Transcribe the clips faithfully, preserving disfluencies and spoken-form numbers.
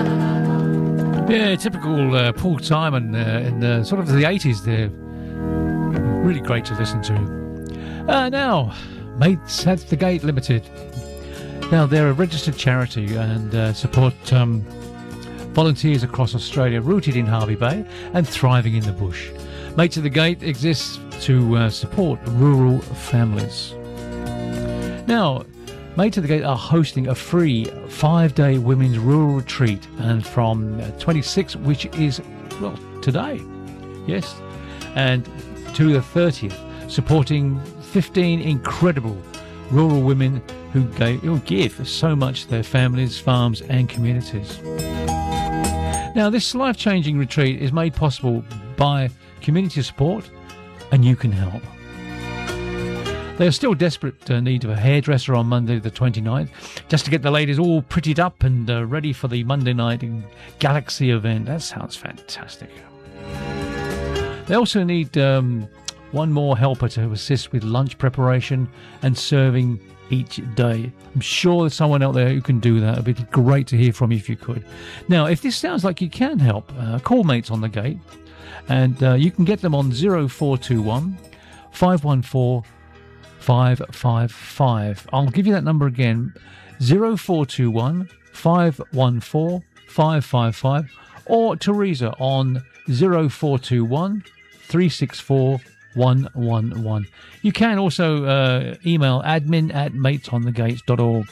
Yeah, typical uh, Paul Simon uh, in the, sort of the eighties there. Really great to listen to. Uh, now, Mates at the Gate Limited. Now, they're a registered charity and uh, support um, volunteers across Australia rooted in Hervey Bay and thriving in the bush. Mates at the Gate exists to uh, support rural families. Now, Mates at the Gate are hosting a free five-day women's rural retreat, and from twenty-sixth, which is, well, today, yes, and to the thirtieth, supporting fifteen incredible rural women who, gave, who give so much to their families, farms and communities. Now, this life-changing retreat is made possible by community support, and you can help. They are still desperate uh, need of a hairdresser on Monday the twenty-ninth, just to get the ladies all prettied up and uh, ready for the Monday night Galaxy event. That sounds fantastic. They also need um, one more helper to assist with lunch preparation and serving each day. I'm sure there's someone out there who can do that. It'd be great to hear from you if you could. Now, if this sounds like you can help, uh, call Mates on the Gate, and uh, you can get them on zero four two one, five one four, five five five. I'll give you that number again, zero four two one, five one four, five five five, or Teresa on zero four two one, three six four, one one one. You can also uh, email admin at mates on the gates dot org.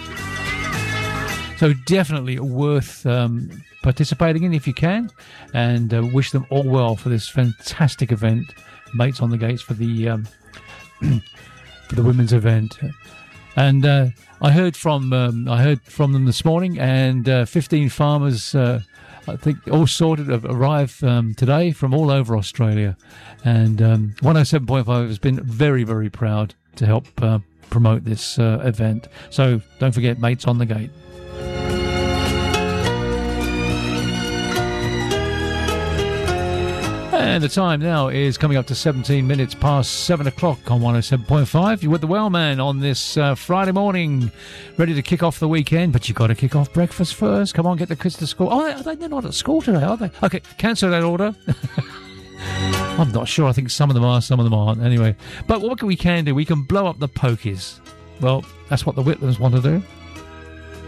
So definitely worth um, participating in if you can, and uh, wish them all well for this fantastic event, Mates on the Gates, for the um, for the women's event. And uh, I heard from um, I heard from them this morning, and uh, fifteen farmers, uh, I think, all sorted, have arrived um, today from all over Australia. And um, one oh seven point five has been very, very proud to help uh, promote this uh, event. So don't forget, Mates on the Gate. And the time now is coming up to seventeen minutes past seven o'clock on one oh seven point five. You're with the Wellman on this uh, Friday morning, ready to kick off the weekend, but you've got to kick off breakfast first. Come on, get the kids to school. Oh, they, they're not at school today, are they? Okay, cancel that order. I'm not sure. I think some of them are, some of them aren't. Anyway, but what we can do, we can blow up the pokies. Well, that's what the Whitlams want to do.